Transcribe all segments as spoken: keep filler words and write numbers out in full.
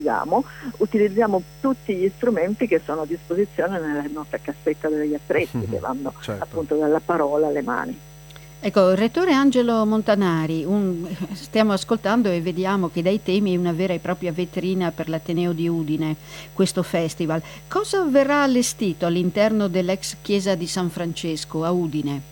utilizziamo, utilizziamo tutti gli strumenti che sono a disposizione nella nostra cassetta degli attrezzi, che vanno certo. appunto dalla parola alle mani. Ecco, rettore Angelo Montanari, un- stiamo ascoltando e vediamo che dai temi è una vera e propria vetrina per l'Ateneo di Udine, questo festival. Cosa verrà allestito all'interno dell'ex chiesa di San Francesco a Udine?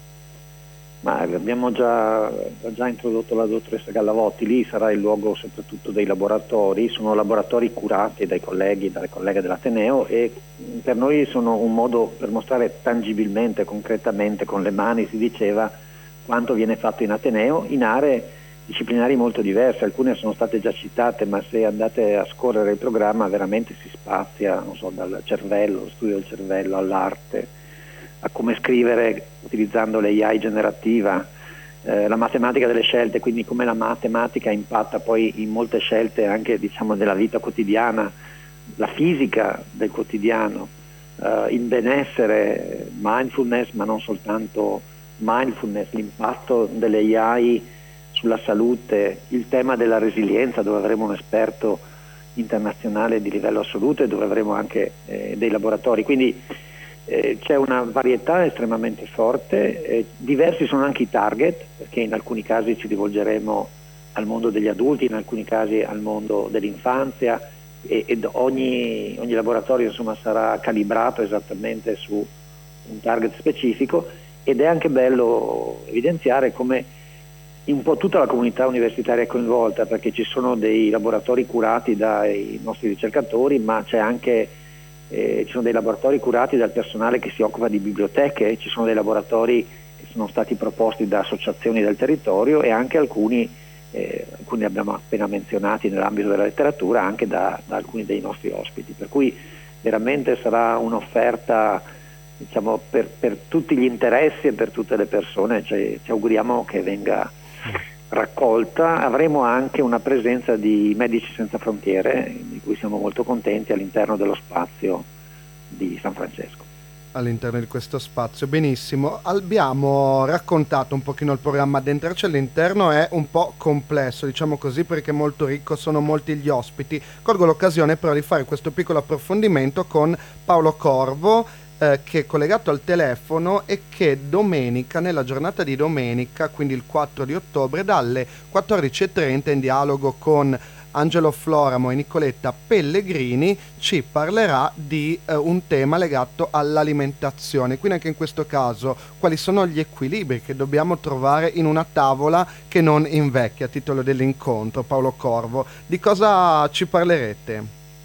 Ma abbiamo già, ha già introdotto la dottoressa Gallavotti, lì sarà il luogo soprattutto dei laboratori, sono laboratori curati dai colleghi, dalle colleghe dell'Ateneo, e per noi sono un modo per mostrare tangibilmente, concretamente, con le mani, si diceva, quanto viene fatto in Ateneo in aree disciplinari molto diverse. Alcune sono state già citate, ma se andate a scorrere il programma veramente si spazia, non so, dal cervello, lo studio del cervello, all'arte, a come scrivere utilizzando l'A I generativa, eh, la matematica delle scelte, quindi come la matematica impatta poi in molte scelte anche, diciamo, della vita quotidiana, la fisica del quotidiano, eh, il benessere, mindfulness, ma non soltanto mindfulness, l'impatto delle A I sulla salute, il tema della resilienza, dove avremo un esperto internazionale di livello assoluto e dove avremo anche eh, dei laboratori. Quindi Eh, c'è una varietà estremamente forte, eh, diversi sono anche i target, perché in alcuni casi ci rivolgeremo al mondo degli adulti, in alcuni casi al mondo dell'infanzia, e, ed ogni, ogni laboratorio insomma sarà calibrato esattamente su un target specifico, ed è anche bello evidenziare come un po' tutta la comunità universitaria è coinvolta, perché ci sono dei laboratori curati dai nostri ricercatori, ma c'è anche Eh, ci sono dei laboratori curati dal personale che si occupa di biblioteche, ci sono dei laboratori che sono stati proposti da associazioni del territorio, e anche alcuni, eh, alcuni abbiamo appena menzionati nell'ambito della letteratura, anche da, da alcuni dei nostri ospiti, per cui veramente sarà un'offerta, diciamo, per, per tutti gli interessi e per tutte le persone. Cioè, ci auguriamo che venga raccolta. Avremo anche una presenza di Medici Senza Frontiere, di cui siamo molto contenti, all'interno dello spazio di San Francesco. All'interno di questo spazio, benissimo. Abbiamo raccontato un pochino il programma, addentrarci all'interno è un po' complesso, diciamo così, perché è molto ricco, sono molti gli ospiti. Colgo l'occasione però di fare questo piccolo approfondimento con Paolo Corvo, eh, che è collegato al telefono e che domenica, nella giornata di domenica, quindi il quattro di ottobre, dalle quattordici e trenta, in dialogo con Angelo Floramo e Nicoletta Pellegrini, ci parlerà di eh, un tema legato all'alimentazione. Quindi anche in questo caso quali sono gli equilibri che dobbiamo trovare in una tavola che non invecchia, a titolo dell'incontro. Paolo Corvo, di cosa ci parlerete?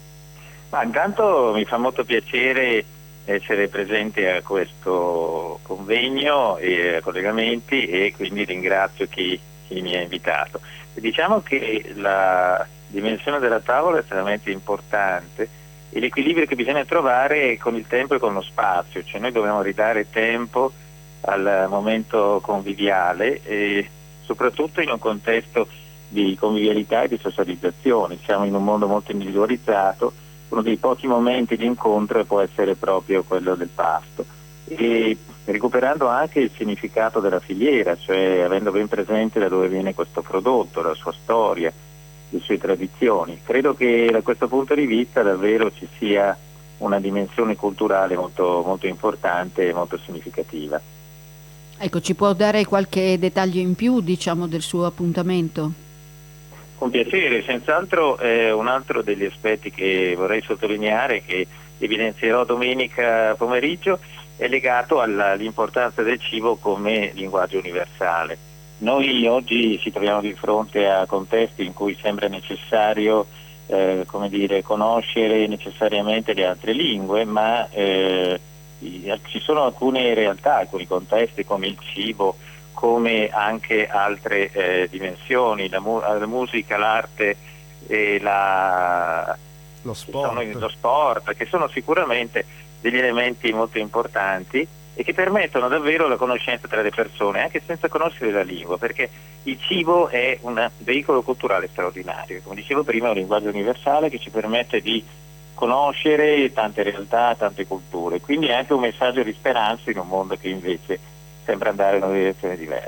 Ma intanto mi fa molto piacere essere presente a questo convegno e a collegamenti, e quindi ringrazio chi, chi mi ha invitato. Diciamo che la dimensione della tavola è estremamente importante, e l'equilibrio che bisogna trovare con il tempo e con lo spazio, cioè noi dobbiamo ridare tempo al momento conviviale, e soprattutto in un contesto di convivialità e di socializzazione. Siamo in un mondo molto individualizzato, uno dei pochi momenti di incontro può essere proprio quello del pasto, e recuperando anche il significato della filiera, cioè avendo ben presente da dove viene questo prodotto, la sua storia, le sue tradizioni. Credo che da questo punto di vista davvero ci sia una dimensione culturale molto, molto importante e molto significativa. Ecco, ci può dare qualche dettaglio in più, diciamo, del suo appuntamento? Con piacere, senz'altro eh, un altro degli aspetti che vorrei sottolineare, che evidenzierò domenica pomeriggio, è legato alla, all'importanza del cibo come linguaggio universale. Noi oggi ci troviamo di fronte a contesti in cui sembra necessario eh, come dire, conoscere necessariamente le altre lingue, ma eh, ci sono alcune realtà, alcuni contesti come il cibo, come anche altre eh, dimensioni, la, mu- la musica, l'arte e la, lo sport. Sono lo sport, che sono sicuramente degli elementi molto importanti e che permettono davvero la conoscenza tra le persone, anche senza conoscere la lingua, perché il cibo è un veicolo culturale straordinario. Come dicevo prima, è un linguaggio universale che ci permette di conoscere tante realtà, tante culture, quindi è anche un messaggio di speranza in un mondo che invece sembra andare in una direzione diversa.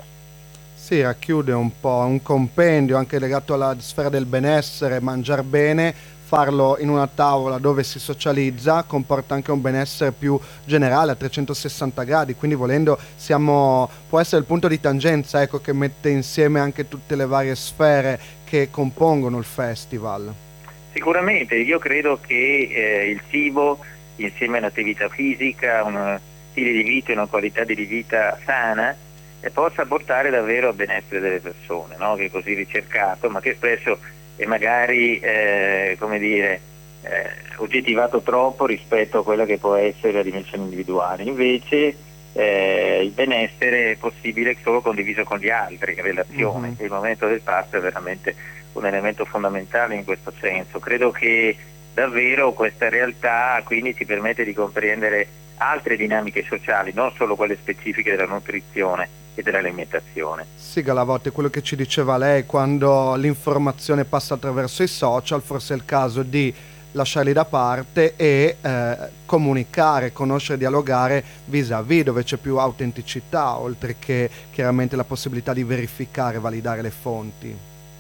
Sì, racchiude un po' un compendio anche legato alla sfera del benessere, mangiar bene, farlo in una tavola dove si socializza comporta anche un benessere più generale a trecentosessanta gradi, quindi volendo siamo, può essere il punto di tangenza, ecco, che mette insieme anche tutte le varie sfere che compongono il festival. Sicuramente, io credo che eh, il cibo insieme all'attività fisica, uno stile di vita e una qualità di vita sana e possa portare davvero al benessere delle persone, no? Che è così ricercato, ma che spesso è magari eh, come dire, eh, oggettivato troppo rispetto a quella che può essere la dimensione individuale. Invece eh, il benessere è possibile solo condiviso con gli altri, in relazione. Mm-hmm. Il momento del pasto è veramente un elemento fondamentale in questo senso. Credo che davvero questa realtà quindi ci permette di comprendere altre dinamiche sociali, non solo quelle specifiche della nutrizione e dell'alimentazione. Sì, Galavotti, quello che ci diceva lei, quando l'informazione passa attraverso i social, forse è il caso di lasciarli da parte e eh, comunicare, conoscere, dialogare vis-à-vis, dove c'è più autenticità, oltre che chiaramente la possibilità di verificare, validare le fonti.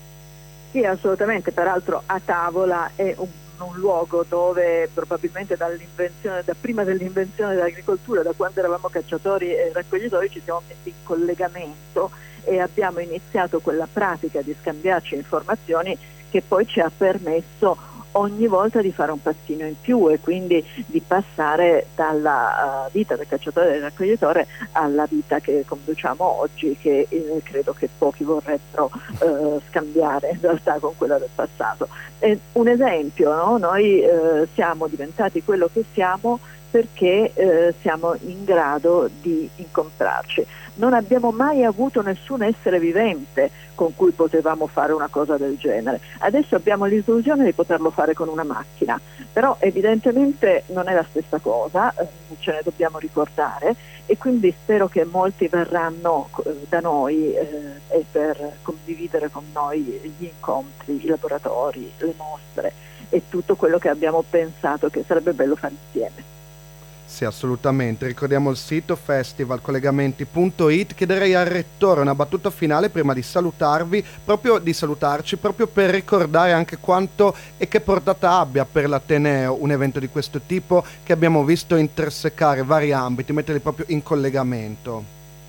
Sì, assolutamente, peraltro a tavola è un un luogo dove probabilmente dall'invenzione, da prima dell'invenzione dell'agricoltura, da quando eravamo cacciatori e raccoglitori, ci siamo messi in collegamento e abbiamo iniziato quella pratica di scambiarci informazioni che poi ci ha permesso ogni volta di fare un passino in più e quindi di passare dalla uh, vita del cacciatore e del raccoglitore alla vita che conduciamo oggi, che eh, credo che pochi vorrebbero uh, scambiare in realtà con quella del passato. E un esempio, no? Noi uh, siamo diventati quello che siamo perché eh, siamo in grado di incontrarci. Non abbiamo mai avuto nessun essere vivente con cui potevamo fare una cosa del genere. Adesso abbiamo l'illusione di poterlo fare con una macchina, però evidentemente non è la stessa cosa, eh, ce ne dobbiamo ricordare e quindi spero che molti verranno eh, da noi eh, e per condividere con noi gli incontri, i laboratori, le mostre e tutto quello che abbiamo pensato che sarebbe bello fare insieme. Sì, assolutamente. Ricordiamo il sito festivalcollegamenti punto it. Chiederei al Rettore una battuta finale prima di salutarvi, proprio di salutarci, proprio per ricordare anche quanto e che portata abbia per l'Ateneo un evento di questo tipo che abbiamo visto intersecare vari ambiti, metterli proprio in collegamento.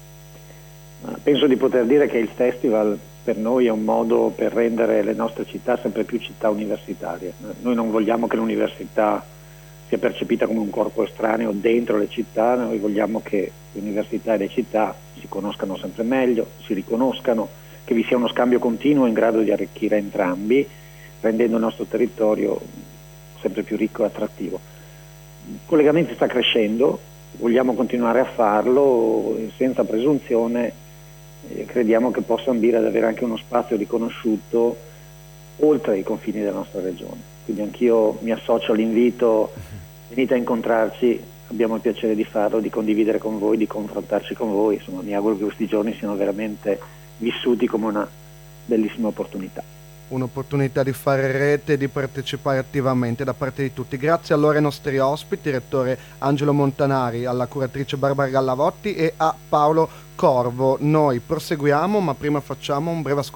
Penso di poter dire che il festival per noi è un modo per rendere le nostre città sempre più città universitarie. Noi non vogliamo che l'università sia percepita come un corpo estraneo dentro le città, noi vogliamo che l'università e le città si conoscano sempre meglio, si riconoscano, che vi sia uno scambio continuo in grado di arricchire entrambi, rendendo il nostro territorio sempre più ricco e attrattivo. Il collegamento sta crescendo, vogliamo continuare a farlo senza presunzione, eh, crediamo che possa ambire ad avere anche uno spazio riconosciuto oltre i confini della nostra regione. Quindi anch'io mi associo all'invito, venite a incontrarci, abbiamo il piacere di farlo, di condividere con voi, di confrontarci con voi, insomma mi auguro che questi giorni siano veramente vissuti come una bellissima opportunità. Un'opportunità di fare rete e di partecipare attivamente da parte di tutti. Grazie allora ai nostri ospiti, rettore Angelo Montanari, alla curatrice Barbara Gallavotti e a Paolo Corvo. Noi proseguiamo, ma prima facciamo un breve ascolto